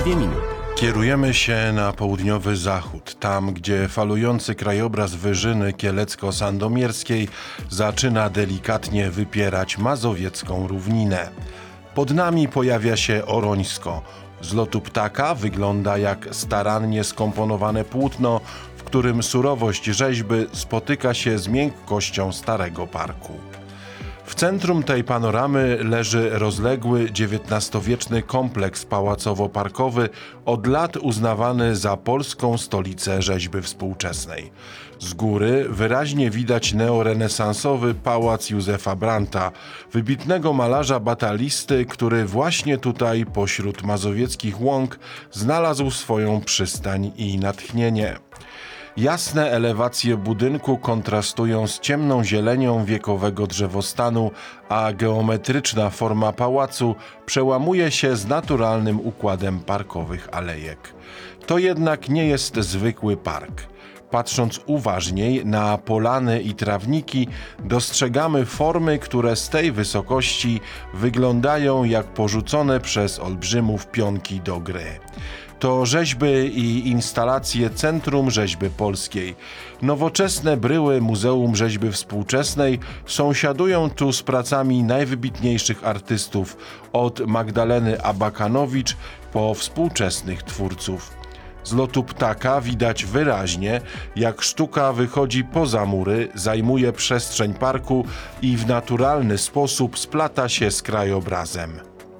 minuty. Kierujemy się na południowy zachód, tam gdzie falujący krajobraz Wyżyny Kielecko-Sandomierskiej zaczyna delikatnie wypierać mazowiecką równinę. Pod nami pojawia się Orońsko. Z lotu ptaka wygląda jak starannie skomponowane płótno, w którym surowość rzeźby spotyka się z miękkością starego parku. W centrum tej panoramy leży rozległy XIX-wieczny kompleks pałacowo-parkowy, od lat uznawany za polską stolicę rzeźby współczesnej. Z góry wyraźnie widać neorenesansowy pałac Józefa Brandta, wybitnego malarza batalisty, który właśnie tutaj pośród mazowieckich łąk znalazł swoją przystań i natchnienie. Jasne elewacje budynku kontrastują z ciemną zielenią wiekowego drzewostanu, a geometryczna forma pałacu przełamuje się z naturalnym układem parkowych alejek. To jednak nie jest zwykły park. Patrząc uważniej na polany i trawniki, dostrzegamy formy, które z tej wysokości wyglądają jak porzucone przez olbrzymów pionki do gry. To rzeźby i instalacje Centrum Rzeźby Polskiej. Nowoczesne bryły Muzeum Rzeźby Współczesnej sąsiadują tu z pracami najwybitniejszych artystów, od Magdaleny Abakanowicz po współczesnych twórców. Z lotu ptaka widać wyraźnie, jak sztuka wychodzi poza mury, zajmuje przestrzeń parku i w naturalny sposób splata się z krajobrazem.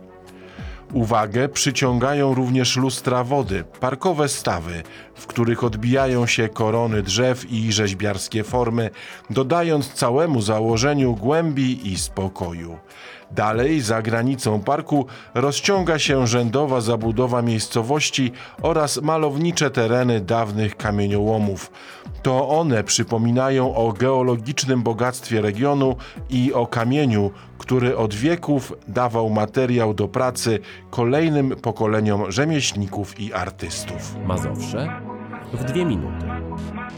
Uwagę przyciągają również lustra wody, parkowe stawy, w których odbijają się korony drzew i rzeźbiarskie formy, dodając całemu założeniu głębi i spokoju. Dalej, za granicą parku, rozciąga się rzędowa zabudowa miejscowości oraz malownicze tereny dawnych kamieniołomów. To one przypominają o geologicznym bogactwie regionu i o kamieniu, który od wieków dawał materiał do pracy kolejnym pokoleniom rzemieślników i artystów. Mazowsze w 2 minuty.